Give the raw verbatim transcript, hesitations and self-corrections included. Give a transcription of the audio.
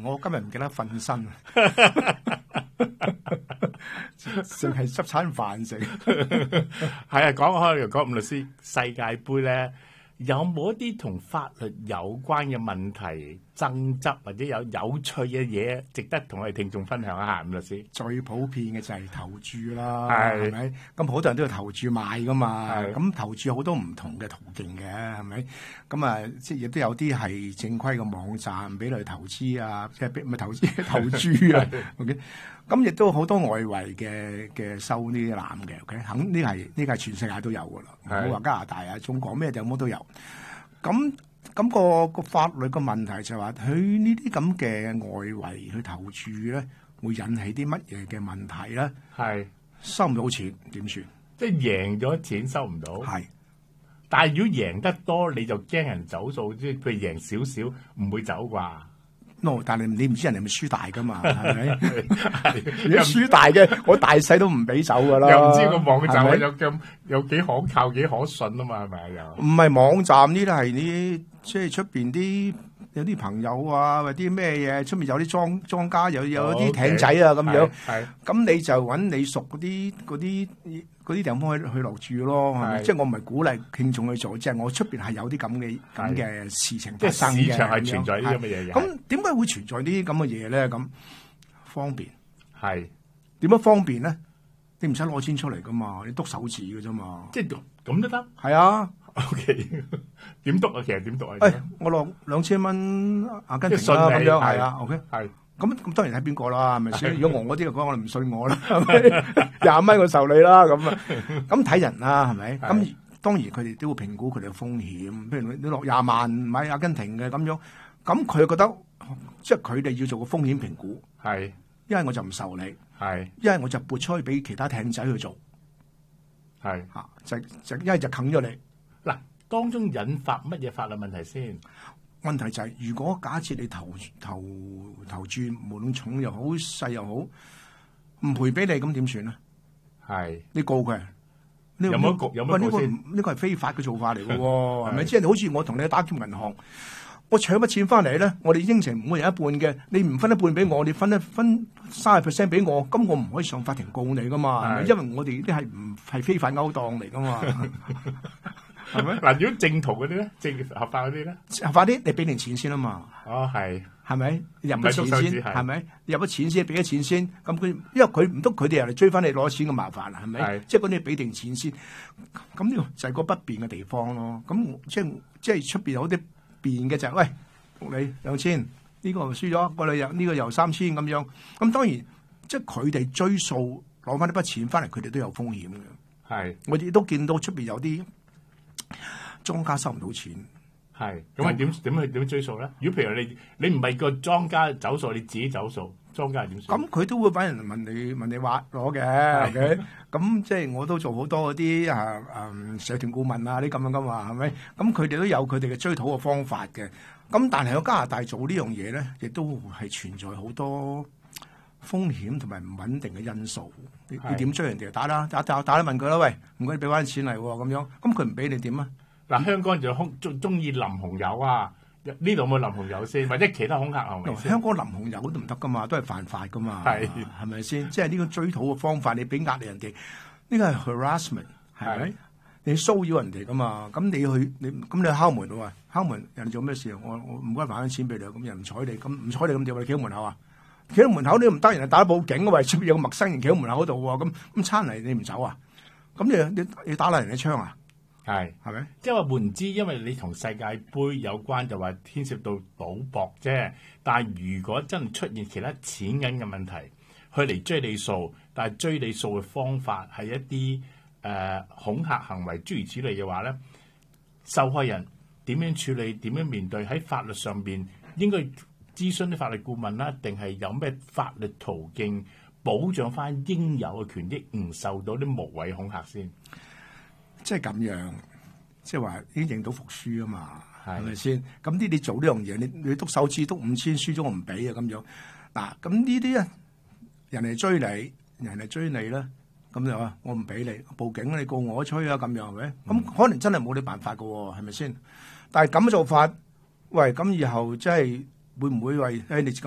我今日唔記得瞓身，淨係執餐飯食。 係啊，講開又講，伍律師，世界盃咧有冇一啲同法律有關嘅問題爭執，或者有有趣嘅嘢值得同我哋聽眾分享一下？伍律師， 最普遍嘅就係投注啦， 係係咪？咁好多人都要投注買噶嘛， 係咁投注有好多唔同嘅途徑嘅，係咪？咁啊，即係亦都有啲係正規嘅網站俾你投資啊，即係唔係投資投注啊？OK，咁亦都好多外圍嘅嘅收呢啲攬嘅，OK，肯呢係呢個係全世界都有噶啦，唔好話加拿大啊、中國咩地方都有。咁咁、個個法律嘅問題就係話，佢呢啲咁嘅外圍去投注咧，會引起啲乜嘢嘅問題咧？ 係收唔到錢點算？ 即係贏咗錢收唔到， 係， 但係如果贏得多，你就驚人走數，即係譬如贏少少，唔會走啩？ no， 但係你唔知人哋係咪輸大噶嘛？係咪？ 係如果輸大嘅，我大細都唔俾走噶啦。 又唔知個網站係咪有咁有幾可靠、幾可信啊嘛？係咪又？ 唔係網站呢啲係啲即係出邊啲有啲朋友啊，或者啲咩嘢出面有啲莊莊家，有有啲艇仔啊咁樣。 係咁你就揾你熟嗰啲嗰啲嗰啲地方去去落注咯，係咪？ 係即係我唔係鼓勵聽眾去做，即係我出邊係有啲咁嘅咁嘅事情即係發生嘅。 市場係存在呢啲咁係嘅嘢嘅。 咁點解會存在呢啲咁嘅嘢咧？咁方便係點樣方便咧？你唔使攞錢出嚟噶嘛，你篤手指嘅啫嘛。 即係咁都得。 係啊， OK， 點讀啊？其實點讀啊？ 誒，我落兩千蚊阿根廷即係信啦，咁你係樣係啊，OK。 係咁咁當然睇邊個啦，係咪先？如果我嗰啲嘅講，我哋唔信我啦，係咪？廿蚊我受你啦，咁啊，咁睇人啦，係咪？ 係咁當然佢哋都會評估佢哋嘅風險。譬如你落廿萬買阿根廷嘅咁樣，咁佢覺得即係佢哋要做個風險評估。 係一係我就唔受你， 係一係我就撥出去俾其他艇仔去做， 係嚇就就一係就啃咗你。 嗱，當中引發乜嘢法律問題先？ 問題就係、是，如果假設你投投投注，無論重又好細又好，唔賠俾你，咁點算咧？ 係你告佢，有有冇告有冇告先？ 呢、這個呢個係非法嘅做法嚟嘅喎，係咪？即係好似我同你打劫銀行，我搶筆錢翻嚟咧，我哋應承每人一半嘅，你唔分一半俾我，你分一分三十 percent 俾我，咁我唔可以上法庭告你噶嘛？係咪？因為我哋呢啲係唔係非法勾當嚟噶嘛？係咪？ 嗱，如果正途嗰啲咧，正合法嗰啲咧， 合法啲，你俾定錢先啊嘛。 哦，係係咪入咗唔係篤手錢先？ 指係係咪入咗錢先？俾咗錢先？咁佢因為佢唔通佢哋又嚟追翻你攞錢咁麻煩啊？係咪係？ 即係嗰啲俾定錢先。咁呢個就係個不便嘅地方咯。咁即係即係出邊有啲便嘅就係、喂，你兩千呢個輸咗，個你又呢個又三千咁樣。咁當然即係佢哋追數攞翻呢筆錢翻嚟，佢哋都有風險嘅。 係我哋都見到出邊有啲莊家收唔到錢。 係咁啊？點點去點追數咧？如果譬如你你唔係個莊家走數，你自己走數，莊家係點算？ 咁佢都會揾人問你問你話攞嘅，OK？咁即係我都做好多嗰啲啊誒社團顧問啊啲咁樣噶嘛，係咪？咁佢哋都有佢哋嘅追討嘅方法嘅。咁但係喺加拿大做呢樣嘢咧，亦都係存在好多風險同埋唔穩定嘅因素。你你點追人哋？打啦打打打啦問佢啦，喂，唔該你俾翻錢嚟喎咁樣。咁佢唔俾你點啊？ 嗱，香港就空中中意淋紅油啊！呢度有冇淋紅油先，或者其他恐嚇係咪先？ 香港淋紅油都唔得噶嘛，都係犯法噶嘛， 係係咪先？即係呢個追討嘅方法，你俾壓力人哋，呢個係 harassment 係咪？你騷擾人哋噶嘛？咁你去你咁你敲門喎，敲門人哋做咩事啊？我我唔該還翻錢俾你，咁人唔睬你，咁唔睬你咁點啊？企喺門口啊？企喺門口你唔得，人哋打報警嘅喂，出邊有個陌生人企喺門口嗰度喎，咁咁撐嚟你唔走啊？咁你你你打爛人哋槍啊？ 係係咪？ 即係話換言之，因為你同世界盃有關，就話牽涉到賭博啫。但係如果真係出現其他錢銀嘅問題，去嚟追你數，但係追你數嘅方法係一啲誒、呃、恐嚇行為諸如此類嘅話咧，受害人點樣處理？點樣面對？喺法律上邊應該諮詢啲法律顧問啦，定係有咩法律途徑保障翻應有嘅權益，唔受到啲無謂恐嚇先？ 即係咁樣，即係話已經認到服輸啊嘛，係咪係先？咁啲你做呢樣嘢，你你篤手指篤五千，輸咗我唔俾啊咁樣。嗱，咁呢啲啊，人嚟追你，人嚟追你啦，咁就話我唔俾你，報警你告我吹啊咁樣係咪？咁、嗯、可能真係冇你辦法噶喎，係咪先？但係咁嘅做法，喂，咁以後真係會唔會為誒你？